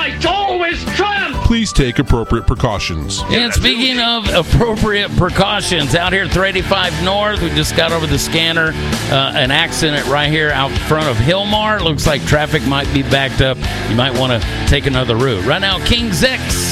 Lights always trump! Please take appropriate precautions. And speaking of appropriate precautions, out here at 385 North, we just got over the scanner. An accident right here out front of Hillmar. Looks like traffic might be backed up. You might want to take another route. Right now, King's X.